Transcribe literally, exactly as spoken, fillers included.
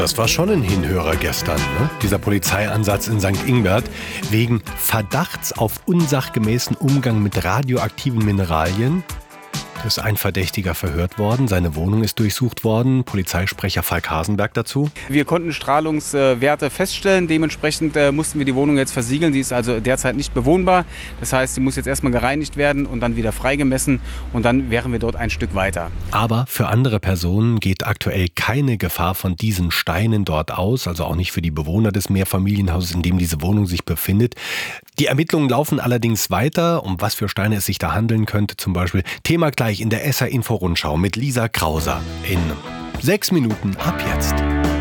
Das war schon ein Hinhörer gestern, ne? Dieser Polizeieinsatz in Sankt Ingbert wegen Verdachts auf unsachgemäßen Umgang mit radioaktiven Mineralien. Da ist ein Verdächtiger verhört worden, seine Wohnung ist durchsucht worden. Polizeisprecher Falk Hasenberg dazu. Wir konnten Strahlungswerte feststellen, dementsprechend äh, mussten wir die Wohnung jetzt versiegeln. Sie ist also derzeit nicht bewohnbar. Das heißt, sie muss jetzt erstmal gereinigt werden und dann wieder freigemessen und dann wären wir dort ein Stück weiter. Aber für andere Personen geht aktuell keine Gefahr von diesen Steinen dort aus, also auch nicht für die Bewohner des Mehrfamilienhauses, in dem diese Wohnung sich befindet. Die Ermittlungen laufen allerdings weiter, um was für Steine es sich da handeln könnte zum Beispiel. Thema gleich in der S R Info Rundschau mit Lisa Krauser in sechs Minuten ab jetzt.